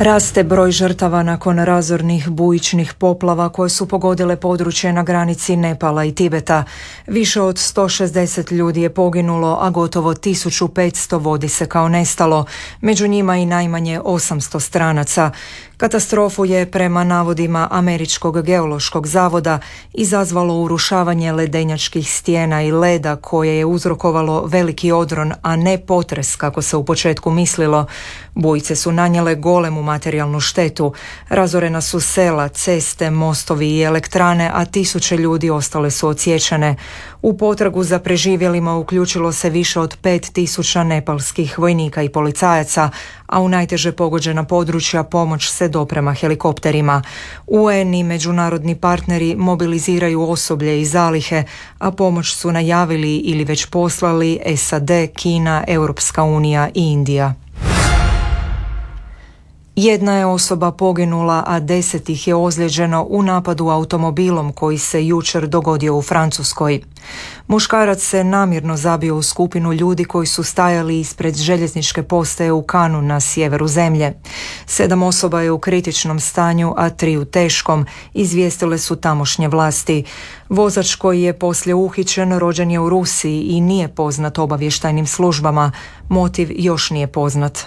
Raste broj žrtava nakon razornih bujičnih poplava koje su pogodile područje na granici Nepala i Tibeta. Više od 160 ljudi je poginulo, a gotovo 1500 vodi se kao nestalo, među njima i najmanje 800 stranaca. Katastrofu je, prema navodima Američkog geološkog zavoda, izazvalo urušavanje ledenjačkih stijena i leda koje je uzrokovalo veliki odron, a ne potres kako se u početku mislilo. Bujice su nanijele golemu materijalnu štetu. Razorena su sela, ceste, mostovi i elektrane, a tisuće ljudi ostale su odsječene. U potragu za preživjelima uključilo se više od 5000 nepalskih vojnika i policajaca, a u najteže pogođena područja pomoć se doprema helikopterima. UN i međunarodni partneri mobiliziraju osoblje i zalihe, a pomoć su najavili ili već poslali SAD, Kina, Europska unija i Indija. Jedna je osoba poginula, a 10 ih je ozlijeđeno u napadu automobilom koji se jučer dogodio u Francuskoj. Muškarac se namjerno zabio u skupinu ljudi koji su stajali ispred željezničke postaje u Kanu na sjeveru zemlje. 7 osoba je u kritičnom stanju, a 3 u teškom, izvijestile su tamošnje vlasti. Vozač koji je poslije uhićen rođen je u Rusiji i nije poznat obavještajnim službama. Motiv još nije poznat.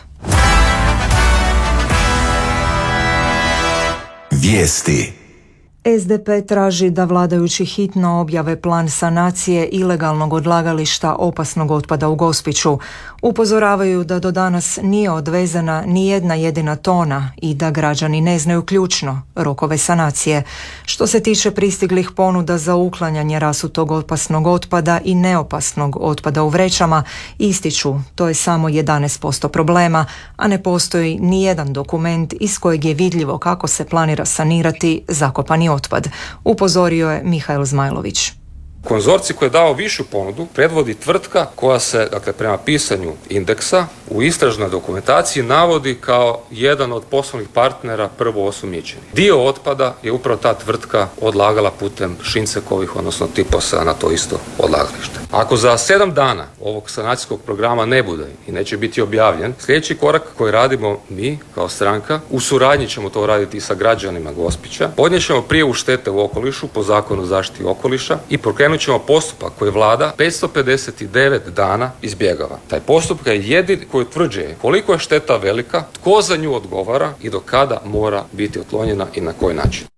Vijesti. SDP traži da vladajući hitno objave plan sanacije ilegalnog odlagališta opasnog otpada u Gospiću. Upozoravaju da do danas nije odvezena ni jedna jedina tona i da građani ne znaju ključno rokove sanacije. Što se tiče pristiglih ponuda za uklanjanje rasutog opasnog otpada i neopasnog otpada u vrećama, ističu to je samo 11% problema, a ne postoji ni jedan dokument iz kojeg je vidljivo kako se planira sanirati zakopani otpad, upozorio je Mihael Zmajlović. Konzorcij koji je dao višu ponudu predvodi tvrtka koja se, prema pisanju indeksa u istražnoj dokumentaciji navodi kao jedan od poslovnih partnera prvoosumnjičenih. Dio otpada je upravo ta tvrtka odlagala putem Šincekovih, odnosno Tiposa, na to isto odlagalište. Ako za 7 dana ovog sanacijskog programa ne bude i neće biti objavljen, sljedeći korak koji radimo mi kao stranka, u suradnji ćemo to raditi sa građanima Gospića, podnijet ćemo prijavu štete u okolišu po Zakonu o zaštiti okoliša i pokrenut ćemo postupak koji vlada 559 dana izbjegava. Taj postupak je jedini koji utvrđuje koliko je šteta velika, tko za nju odgovara i do kada mora biti otklonjena i na koji način.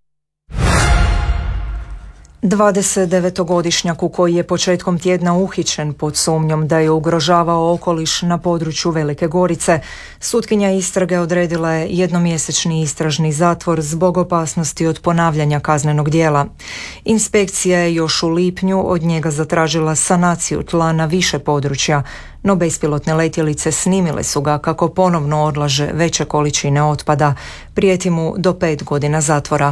29-godišnjaku koji je početkom tjedna uhićen pod sumnjom da je ugrožavao okoliš na području Velike Gorice, sutkinja istrage odredila je jednomjesečni istražni zatvor zbog opasnosti od ponavljanja kaznenog djela. Inspekcija je još u lipnju od njega zatražila sanaciju tla na više područja, no bespilotne letjelice snimile su ga kako ponovno odlaže veće količine otpada. Prijeti mu do 5 godina zatvora.